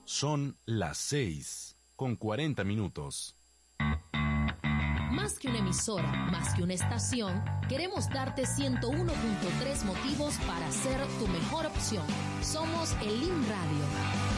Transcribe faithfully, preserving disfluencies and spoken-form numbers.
Son las seis con cuarenta minutos. Más que una emisora, más que una estación, queremos darte ciento uno punto tres motivos para ser tu mejor opción. Somos el I M Radio.